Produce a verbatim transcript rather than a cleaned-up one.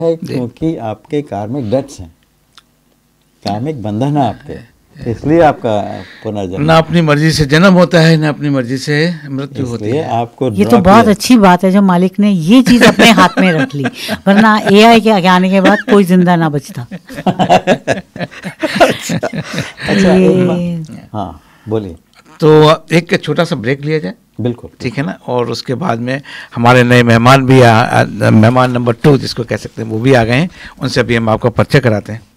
है क्योंकि आपके कार्मिक डेट्स हैं, कार्मिक बंधन है आपके, इसलिए आपका पुनर्जन्म। ना अपनी मर्जी से जन्म होता है ना अपनी मर्जी से मृत्यु होती है। आपको ये तो बहुत अच्छी बात है जो मालिक ने ये चीज अपने हाथ में रख ली, वरना एआई के आने के बाद कोई जिंदा ना बचता। अच्छा, हाँ बोलिए। तो एक छोटा सा ब्रेक लिया जाए। बिल्कुल, ठीक है ना, और उसके बाद में हमारे नए मेहमान भी, मेहमान नंबर टू जिसको कह सकते हैं, वो भी आ गए हैं, उनसे अभी हम आपको परिचय कराते हैं।